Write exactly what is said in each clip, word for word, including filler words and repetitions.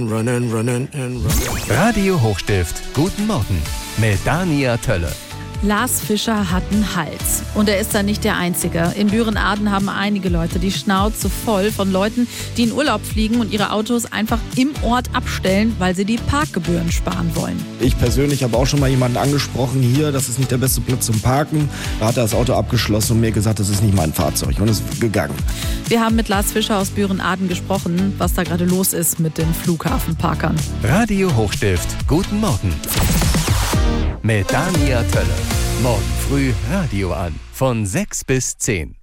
Running, running and running. Radio Hochstift, guten Morgen mit Dania Tölle. Lars Fischer hat einen Hals. Und er ist da nicht der Einzige. In Büren-Aden haben einige Leute die Schnauze voll von Leuten, die in Urlaub fliegen und ihre Autos einfach im Ort abstellen, weil sie die Parkgebühren sparen wollen. Ich persönlich habe auch schon mal jemanden angesprochen, hier, das ist nicht der beste Platz zum Parken. Da hat er das Auto abgeschlossen und mir gesagt, das ist nicht mein Fahrzeug, und ist gegangen. Wir haben mit Lars Fischer aus Büren-Aden gesprochen, was da gerade los ist mit den Flughafenparkern. Radio Hochstift, guten Morgen mit Dania Tölle. Morgen früh Radio an, von sechs bis zehn.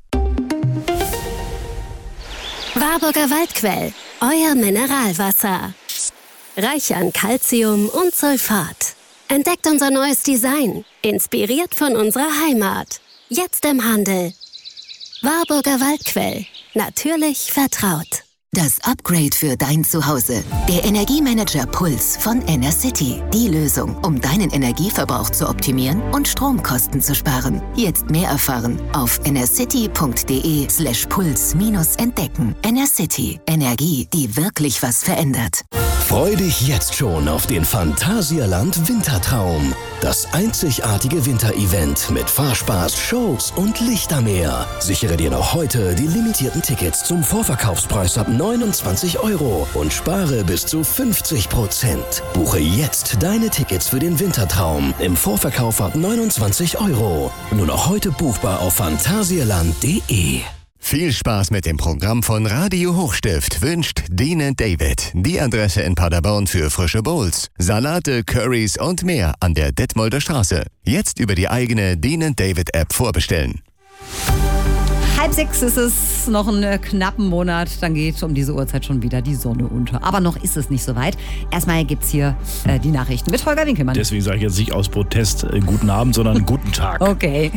Warburger Waldquell, euer Mineralwasser. Reich an Calcium und Sulfat. Entdeckt unser neues Design, inspiriert von unserer Heimat. Jetzt im Handel. Warburger Waldquell, natürlich vertraut. Das Upgrade für dein Zuhause. Der Energiemanager Puls von Enercity. Die Lösung, um deinen Energieverbrauch zu optimieren und Stromkosten zu sparen. Jetzt mehr erfahren auf enercity.de slash puls minus entdecken. Enercity. Energie, die wirklich was verändert. Freu dich jetzt schon auf den Phantasialand Wintertraum. Das einzigartige Winterevent mit Fahrspaß, Shows und Lichtermeer. Sichere dir noch heute die limitierten Tickets zum Vorverkaufspreis ab neunundzwanzig Euro und spare bis zu fünfzig Prozent. Buche jetzt deine Tickets für den Wintertraum im Vorverkauf ab neunundzwanzig Euro. Nur noch heute buchbar auf phantasialand punkt de. Viel Spaß mit dem Programm von Radio Hochstift wünscht Dean and David. Die Adresse in Paderborn für frische Bowls, Salate, Currys und mehr an der Detmolder Straße. Jetzt über die eigene Dean and David App vorbestellen. Halb sechs ist es, noch einen knappen Monat, dann geht um diese Uhrzeit schon wieder die Sonne unter. Aber noch ist es nicht so weit. Erstmal gibt's hier äh, die Nachrichten mit Holger Winkelmann. Deswegen sage ich jetzt nicht aus Protest äh, guten Abend, sondern guten Tag. Okay.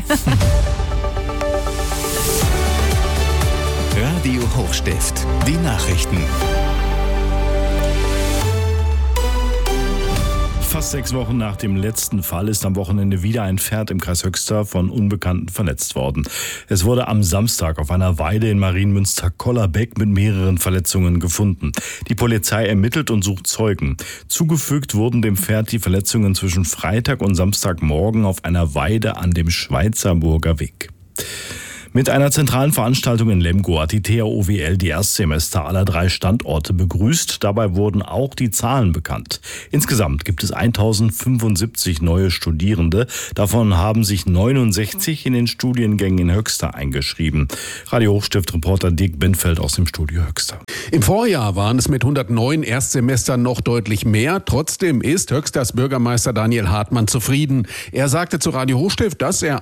Radio Hochstift, die Nachrichten. Fast sechs Wochen nach dem letzten Fall ist am Wochenende wieder ein Pferd im Kreis Höxter von Unbekannten verletzt worden. Es wurde am Samstag auf einer Weide in Marienmünster-Kollerbeck mit mehreren Verletzungen gefunden. Die Polizei ermittelt und sucht Zeugen. Zugefügt wurden dem Pferd die Verletzungen zwischen Freitag und Samstagmorgen auf einer Weide an dem Schweizerburger Weg. Mit einer zentralen Veranstaltung in Lemgo hat die T H O W L die Erstsemester aller drei Standorte begrüßt. Dabei wurden auch die Zahlen bekannt. Insgesamt gibt es eintausendfünfundsiebzig neue Studierende. Davon haben sich neunundsechzig in den Studiengängen in Höxter eingeschrieben. Radio Hochstift-Reporter Dirk Benfeld aus dem Studio Höxter. Im Vorjahr waren es mit hundertneun Erstsemestern noch deutlich mehr. Trotzdem ist Höxters Bürgermeister Daniel Hartmann zufrieden. Er sagte zu Radio Hochstift, dass er